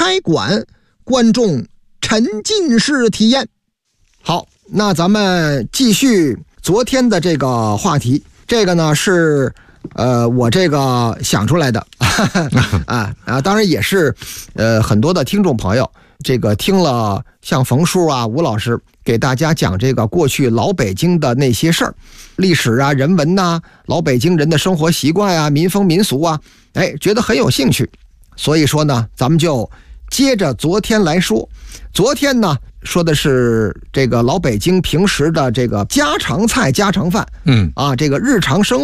开馆，观众沉浸式体验。好，那咱们继续昨天的这个话题，这个呢是我这个想出来的当然也是很多的听众朋友这个听了像冯叔啊、吴老师给大家讲这个过去老北京的那些事儿，历史啊、人文呐、老北京人的生活习惯啊、民风民俗啊，觉得很有兴趣，所以说呢，咱们就接着昨天来说。昨天呢说的是这个老北京平时的这个家常菜、家常饭，这个日常生活